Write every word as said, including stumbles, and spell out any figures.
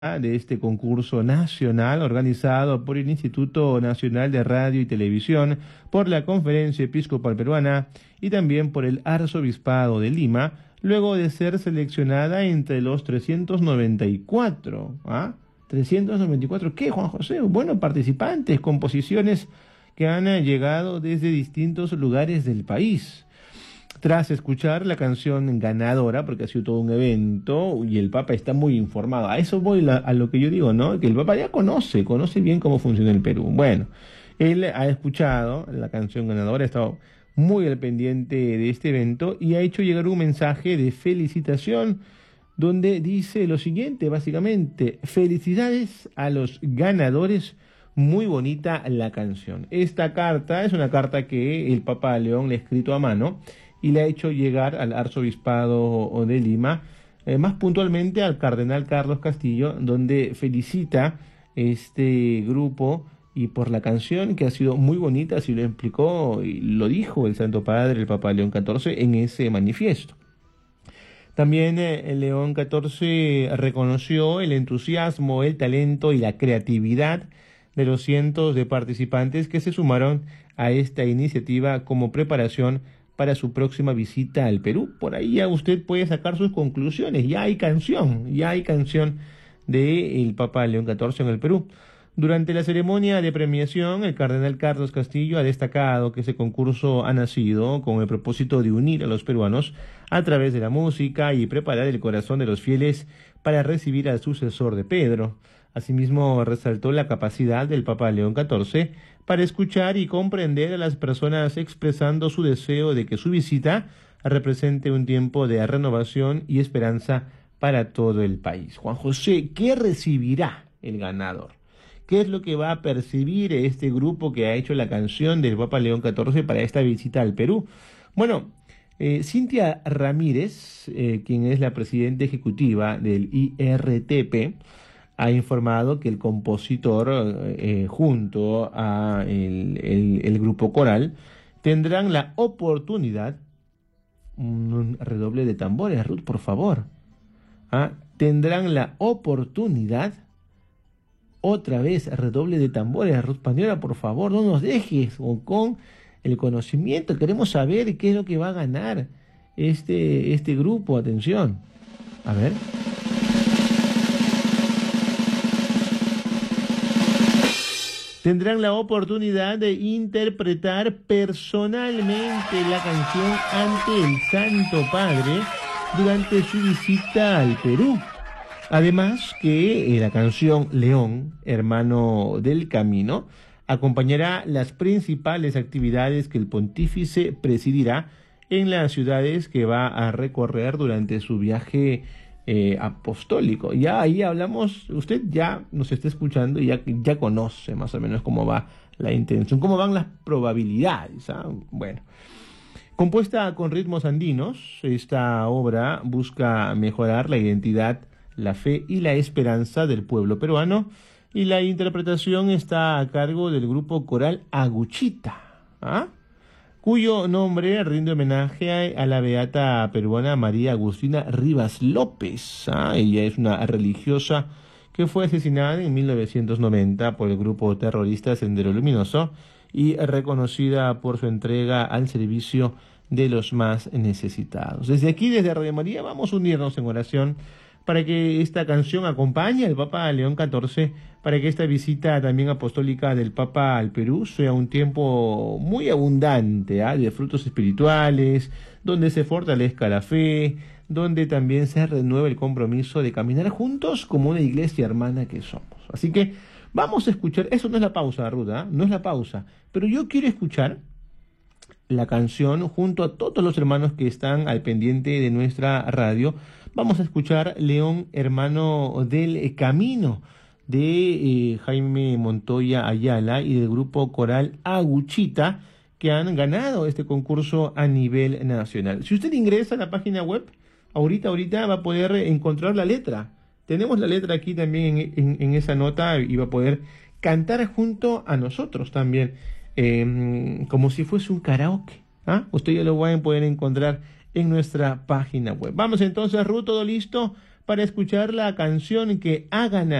de este concurso nacional organizado por el Instituto Nacional de Radio y Televisión, por la Conferencia Episcopal Peruana y también por el Arzobispado de Lima, luego de ser seleccionada entre los trescientos noventa y cuatro. ¿Ah? trescientos noventa y cuatro, ¿qué, Juan José? Bueno, participantes, composiciones que han llegado desde distintos lugares del país. Tras escuchar la canción ganadora, porque ha sido todo un evento y el Papa está muy informado, a eso voy la, a lo que yo digo, ¿no? Que el Papa ya conoce, conoce bien cómo funciona el Perú. Bueno, él ha escuchado la canción ganadora, ha estado muy al pendiente de este evento y ha hecho llegar un mensaje de felicitación donde dice lo siguiente, básicamente: felicidades a los ganadores, muy bonita la canción. Esta carta es una carta que el Papa León le ha escrito a mano y le ha hecho llegar al Arzobispado de Lima, eh, más puntualmente al Cardenal Carlos Castillo, donde felicita este grupo y por la canción que ha sido muy bonita, así lo explicó y lo dijo el Santo Padre, el Papa León catorce, en ese manifiesto. También eh, el León catorce reconoció el entusiasmo, el talento y la creatividad de los cientos de participantes que se sumaron a esta iniciativa como preparación para su próxima visita al Perú. Por ahí ya usted puede sacar sus conclusiones. Ya hay canción, ya hay canción del Papa León catorce en el Perú. Durante la ceremonia de premiación, el Cardenal Carlos Castillo ha destacado que ese concurso ha nacido con el propósito de unir a los peruanos a través de la música y preparar el corazón de los fieles para recibir al sucesor de Pedro. Asimismo, resaltó la capacidad del Papa León catorce para escuchar y comprender a las personas, expresando su deseo de que su visita represente un tiempo de renovación y esperanza para todo el país. Juan José, ¿qué recibirá el ganador? ¿Qué es lo que va a percibir este grupo que ha hecho la canción del Papa León catorce para esta visita al Perú? Bueno, eh, Cintia Ramírez, eh, quien es la presidenta ejecutiva del I R T P, ha informado que el compositor, eh, junto a el, el, el grupo coral, tendrán la oportunidad, un redoble de tambores, Ruth, por favor, ¿ah? tendrán la oportunidad, otra vez, redoble de tambores, Ruth Pañora, por favor, no nos dejes con el conocimiento, queremos saber qué es lo que va a ganar este, este grupo, atención, a ver. Tendrán la oportunidad de interpretar personalmente la canción ante el Santo Padre durante su visita al Perú. Además que la canción León, hermano del camino, acompañará las principales actividades que el pontífice presidirá en las ciudades que va a recorrer durante su viaje Eh, apostólico. Ya ahí hablamos, usted ya nos está escuchando y ya, ya conoce más o menos cómo va la intención, cómo van las probabilidades. ¿ah? Bueno, compuesta con ritmos andinos, esta obra busca mejorar la identidad, la fe y la esperanza del pueblo peruano, y la interpretación está a cargo del grupo coral Aguchita, ¿ah? cuyo nombre rinde homenaje a, a la beata peruana María Agustina Rivas López. ¿ah? Ella es una religiosa que fue asesinada en mil novecientos noventa por el grupo terrorista Sendero Luminoso y reconocida por su entrega al servicio de los más necesitados. Desde aquí, desde Radio María, vamos a unirnos en oración para que esta canción acompañe al Papa León catorce, para que esta visita también apostólica del Papa al Perú sea un tiempo muy abundante, ¿eh? de frutos espirituales, donde se fortalezca la fe, donde también se renueve el compromiso de caminar juntos como una iglesia hermana que somos. Así que vamos a escuchar, eso no es la pausa, Ruda, ¿eh? no es la pausa, pero yo quiero escuchar la canción junto a todos los hermanos que están al pendiente de nuestra radio. Vamos a escuchar León, hermano del camino, de eh, Jaime Montoya Ayala y del grupo coral Aguchita, que han ganado este concurso a nivel nacional. Si usted ingresa a la página web, ahorita, ahorita va a poder encontrar la letra. Tenemos la letra aquí también en, en, en esa nota y va a poder cantar junto a nosotros también. Eh, como si fuese un karaoke. ¿ah? Usted ya lo va a poder encontrar en nuestra página web. Vamos entonces, Ruth, todo listo para escuchar la canción que ha ganado